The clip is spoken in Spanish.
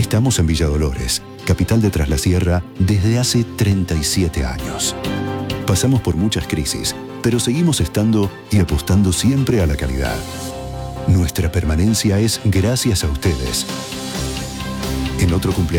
Estamos en Villa Dolores, capital de Tras la Sierra, desde hace 37 años. Pasamos por muchas crisis, pero seguimos estando y apostando siempre a la calidad. Nuestra permanencia es gracias a ustedes. En otro cumpleaños